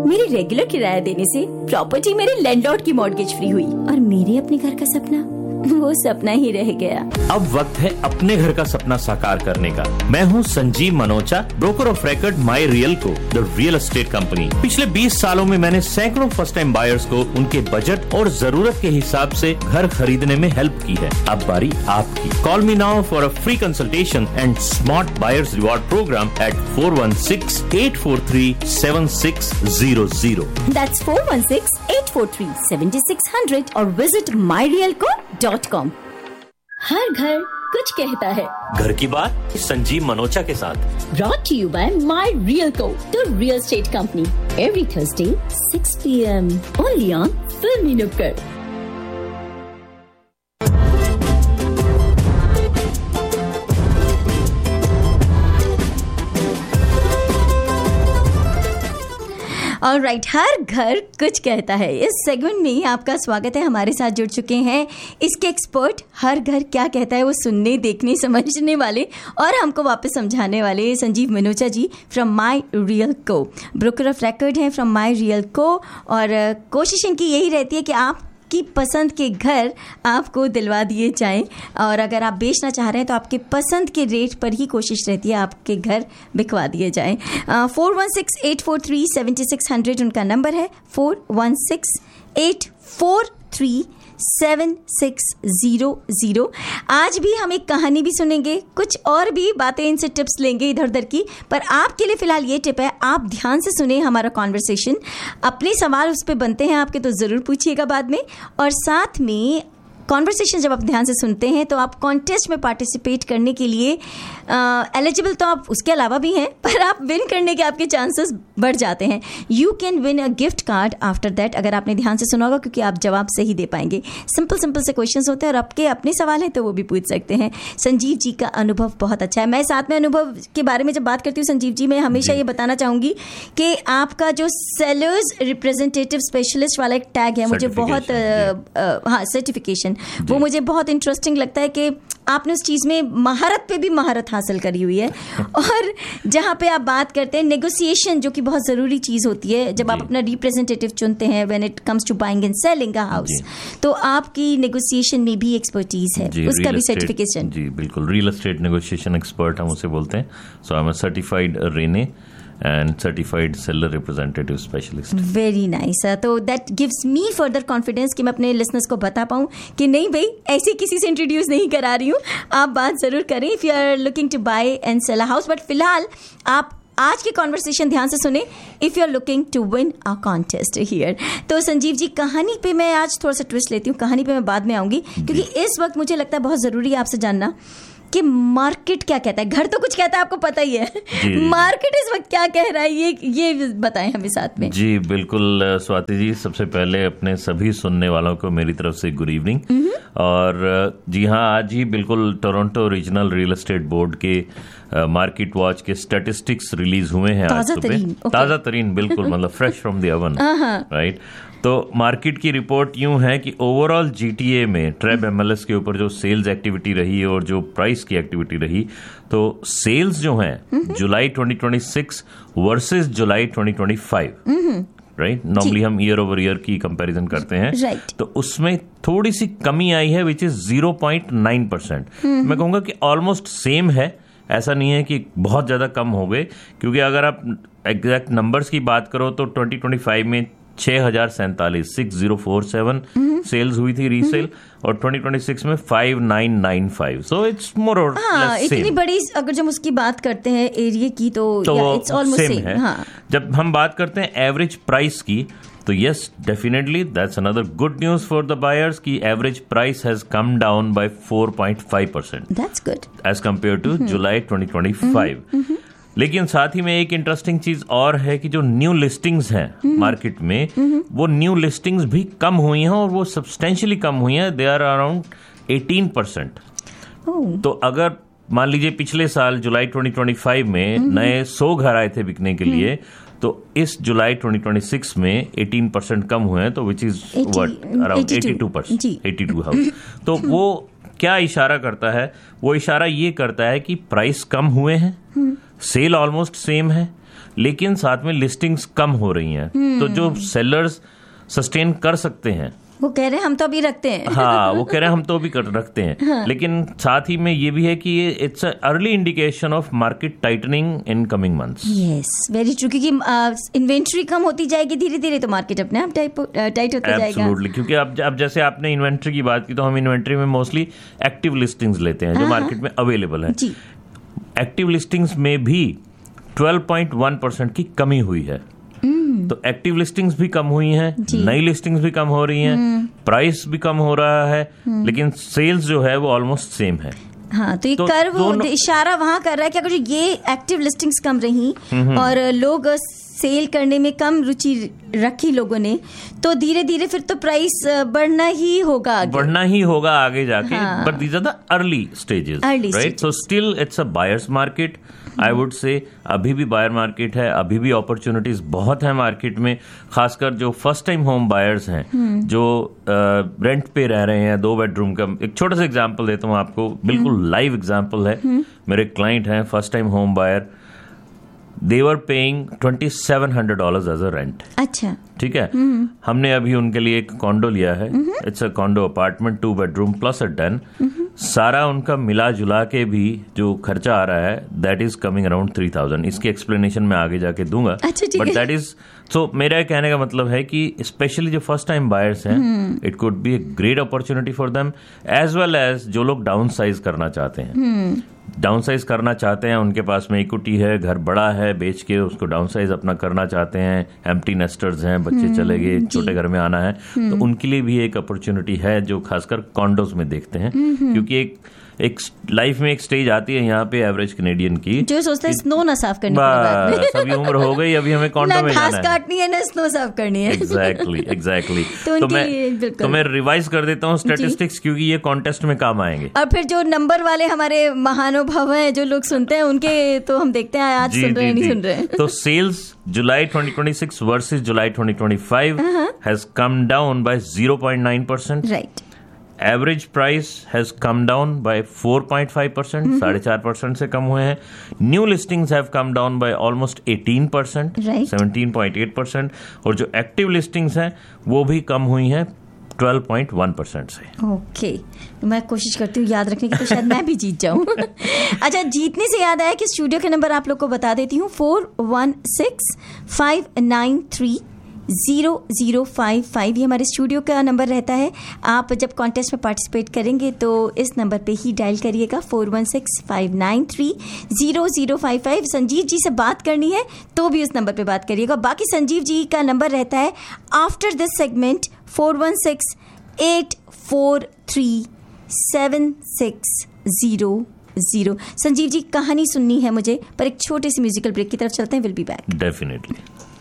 मेरे रेगुलर किराया देने से प्रॉपर्टी मेरे लैंडलॉर्ड की मॉर्गेज फ्री हुई और मेरे अपने घर का सपना वो सपना ही रह गया। अब वक्त है अपने घर का सपना साकार करने का। मैं हूँ Sanjeev Manocha, broker of record my real को, द रियल एस्टेट कंपनी। पिछले 20 सालों में मैंने सैकड़ों फर्स्ट टाइम बायर्स को उनके बजट और जरूरत के हिसाब से घर खरीदने में हेल्प की है। अब बारी आपकी। Call me now for a free consultation and smart buyers reward programme eight 416-843-7600। That's 416-843-7600 और विजिट myrealco.com। हर घर कुछ कहता है। घर की बात संजीव मनोचा के साथ। Brought to you by My Real Co, the real estate company. Every Thursday, 6 p.m. Only on Filmy Nukkad. Alright, हर घर कुछ कहता है। इस सेगमेंट में आपका स्वागत है। हमारे साथ जुड़ चुके हैं इसके एक्सपर्ट, हर घर क्या कहता है वो सुनने, देखने, समझने वाले और हमको वापस समझाने वाले संजीव मनोचा जी फ्रॉम माई रियल को। ब्रोकर ऑफ रेकॉर्ड हैं फ्रॉम माई रियल को और कोशिश इनकी यही रहती है कि आप की पसंद के घर आपको दिलवा दिए जाएं और अगर आप बेचना चाह रहे हैं तो आपके पसंद के रेट पर ही कोशिश रहती है आपके घर बिकवा दिए जाएं। 416-843-7600 उनका नंबर है, 416-843-7600। आज भी हम एक कहानी भी सुनेंगे, कुछ और भी बातें इनसे टिप्स लेंगे इधर उधर की, पर आपके लिए फिलहाल ये टिप है, आप ध्यान से सुने हमारा कॉन्वर्सेशन। अपने सवाल उस पर बनते हैं आपके तो ज़रूर पूछिएगा बाद में, और साथ में कॉन्वर्सेशन जब आप ध्यान से सुनते हैं तो आप कॉन्टेस्ट में पार्टिसिपेट करने के लिए एलिजिबल तो आप उसके अलावा भी हैं, पर आप विन करने के आपके चांसेस बढ़ जाते हैं। You can win a gift card after that, अगर आपने ध्यान से सुना होगा, क्योंकि आप जवाब सही दे पाएंगे। सिंपल से क्वेश्चंस होते हैं और आपके अपने सवाल हैं तो वो भी पूछ सकते हैं। संजीव जी का अनुभव बहुत अच्छा है। मैं साथ में अनुभव के बारे में जब बात करती हूँ संजीव जी, मैं हमेशा ये बताना चाहूँगी कि आपका जो सेलर्स रिप्रेजेंटेटिव स्पेशलिस्ट वाला एक टैग है, मुझे बहुत सर्टिफिकेशन, वो मुझे बहुत इंटरेस्टिंग लगता है कि आपने उस चीज़ में महारत पे भी महारत हासिल करी हुई है। और जहाँ पे आप बात करते हैं नेगोशिएशन, जो कि बहुत ज़रूरी चीज़ होती है जब आप अपना रिप्रेजेंटेटिव चुनते हैं, when it comes to buying and selling a house, तो आपकी नेगोशिएशन में भी एक्सपर्टीज है, उसका भी सर्टिफिकेशन। जी बिल्कुल, रियल एस्टेट नेगोशिएशन एक्सपर्ट हम उसे बोलते हैं। सो I am a certified Renee and certified seller representative specialist. Very nice. तो that gives me further confidence कि मैं अपने listeners को बता पाऊँ कि नहीं भाई ऐसे किसी से इंट्रोड्यूस नहीं करा रही हूँ, आप बात ज़रूर करें if you are looking to buy and sell a house. But फिलहाल आप आज की कॉन्वर्सेशन ध्यान से सुने if you are looking to win a contest here. तो संजीव जी, कहानी पे मैं आज थोड़ा सा ट्विस्ट लेती हूँ, कहानी पे मैं बाद में आऊँगी, क्योंकि इस वक्त मुझे लगता है बहुत ज़रूरी है आपसे जानना कि मार्केट क्या कहता है। घर तो कुछ कहता है, आपको पता ही है, मार्केट इस वक्त क्या कह रहा है, ये बताएं हमें साथ में। जी बिल्कुल स्वाति जी, सबसे पहले अपने सभी सुनने वालों को मेरी तरफ से गुड इवनिंग। और जी हाँ, आज ही बिल्कुल Toronto regional real estate board के मार्केट वॉच के स्टैटिस्टिक्स रिलीज हुए हैं आज सुबह, ताज़ा तरीन, बिल्कुल मतलब fresh from the oven, right. तो मार्केट की रिपोर्ट यूं है कि ओवरऑल जीटीए में ट्रेब एमएलएस के ऊपर जो सेल्स एक्टिविटी रही और जो प्राइस की एक्टिविटी रही, तो सेल्स जो हैं जुलाई 2026 वर्सेस जुलाई 2025, राइट, नॉर्मली हम ईयर ओवर ईयर की कंपैरिजन करते हैं, तो उसमें थोड़ी सी कमी आई है विच इज 0.9%। मैं कहूंगा कि ऑलमोस्ट सेम है, ऐसा नहीं है कि बहुत ज्यादा कम हो गए, क्योंकि अगर आप एग्जैक्ट नंबर्स की बात करो तो 2025 में 6047 सेल्स हुई थी रीसेल, और 2026 में 5995। सो इट्स मोर और लेस सेम। इतनी बड़ी अगर जब उसकी बात करते हैं एरिया की तो इट्स ऑलमोस्ट सेम है। हाँ। जब हम बात करते हैं एवरेज प्राइस की, तो yes definitely that's another good news for the buyers की average price has come down by 4.5%। That's good as compare to जुलाई 2025। लेकिन साथ ही में एक इंटरेस्टिंग चीज और है कि जो न्यू लिस्टिंग्स हैं मार्केट में, वो न्यू लिस्टिंग्स भी कम हुई हैं, और वो सब्सटेंशियली कम हुई हैं। They are around 18%। तो अगर मान लीजिए पिछले साल जुलाई 2025 में नए 100 घर आए थे बिकने के लिए, तो इस जुलाई 2026 में 18% कम हुए हैं, तो विच इज अराउंड 82 हाउस। तो वो क्या इशारा करता है? वो इशारा ये करता है कि प्राइस कम हुए हैं, सेल ऑलमोस्ट सेम है, लेकिन साथ में लिस्टिंग्स कम हो रही हैं, तो जो सेलर्स सस्टेन कर सकते हैं वो कह रहे हैं हम तो अभी रखते हैं। हाँ, वो कह रहे हैं हम तो अभी रखते हैं। हाँ। लेकिन साथ ही में ये भी है कि ये it's early indication of market tightening in coming months. Yes, very true, क्योंकि इन्वेंट्री कम होती जाएगी धीरे धीरे तो मार्केट अपने आप टाइट होता जाएगा। एब्सोल्युटली, क्योंकि अब जैसे आपने इन्वेंट्री की बात की, तो हम इन्वेंट्री में मोस्टली एक्टिव लिस्टिंग्स लेते हैं जो मार्केट में अवेलेबल है। एक्टिव लिस्टिंग्स में भी 12.1% की कमी हुई है। तो एक्टिव लिस्टिंग्स भी कम हुई हैं, नई लिस्टिंग्स भी कम हो रही हैं, प्राइस भी कम हो रहा है, लेकिन सेल्स जो है वो ऑलमोस्ट सेम है। हाँ, तो ये कर्व इशारा वहां कर रहा है कि अगर ये एक्टिव लिस्टिंग्स कम रही और लोग सेल करने में कम रुचि रखी लोगों ने, तो धीरे धीरे फिर तो प्राइस बढ़ना ही होगा आगे जाके। But these are the early stages, right? So still it's a buyers market, I would say. अभी भी बायर मार्केट है, अभी भी अपॉर्चुनिटीज बहुत है मार्केट में, खासकर जो फर्स्ट टाइम होम बायर्स हैं, जो रेंट पे रह रहे हैं 2 बेडरूम का। एक छोटा सा एग्जांपल देता हूँ आपको, बिल्कुल लाइव एग्जांपल है। मेरे क्लाइंट हैं, first time home buyer, they were paying $2,700 as a rent। अच्छा, ठीक है। हमने अभी उनके लिए एक कॉन्डो लिया है, it's a condor apartment 2 bedroom plus a den। सारा उनका मिला जुला के भी जो खर्चा आ रहा है दैट इज कमिंग अराउंड 3,000। इसकी एक्सप्लेनेशन मैं आगे जाके दूंगा। बट दैट इज सो मेरा कहने का मतलब है कि स्पेशली जो फर्स्ट टाइम बायर्स हैं, it could be a great opportunity for them, as well as जो लोग डाउन साइज करना चाहते हैं। उनके पास में इक्विटी है, घर बड़ा है, बेच के उसको डाउन साइज अपना करना चाहते हैं, एम्प्टी नेस्टर्स हैं, बच्चे चले गए, छोटे घर में आना है, तो उनके लिए भी एक अपॉर्चुनिटी है जो खासकर कॉन्डोज में देखते हैं। क्योंकि एक लाइफ में एक स्टेज आती है यहाँ पे एवरेज कैनेडियन की, जो सोचते हैं स्नो ना साफ करनी है, सभी उम्र हो गई, अभी हमें कॉन्डो में जाना है, घास काटनी है ना स्नो साफ करनी है। एग्जैक्टली। तो मैं रिवाइज कर देता हूँ स्टैटिस्टिक्स, क्योंकि ये कॉन्टेस्ट में काम आएंगे। और फिर जो नंबर वाले हमारे महानुभाव हैं जो लोग सुनते हैं, उनके तो हम देखते हैं आज सुन रहे हैं नहीं सुन रहे हैं। तो sales July 2026 versus July 2025 has come down by 0.9%। Right. Average price has come down by 4.5%, 4.5% से कम हुए हैं। New listings have come down by almost 18%, 17.8%, और जो एक्टिव लिस्टिंग्स हैं वो भी कम हुई हैं 12.1% से। ओके, तो मैं कोशिश करती हूँ याद रखने की, तो शायद मैं भी जीत जाऊँ। अच्छा, जीतने से याद आया कि स्टूडियो का नंबर आप लोग को बता देती हूँ, 4165930055। ये हमारे स्टूडियो का नंबर रहता है। आप जब कॉन्टेस्ट में पार्टिसिपेट करेंगे तो इस नंबर पे ही डायल करिएगा, 4165930055। संजीव जी से बात करनी है तो भी उस नंबर पे बात करिएगा। बाकी संजीव जी का नंबर रहता है after this segment 4168437600। Sanjeev ji, कहानी सुननी है मुझे, पर एक छोटे से म्यूजिकल ब्रेक की तरफ चलते हैं। Will be back. डेफिनेटली।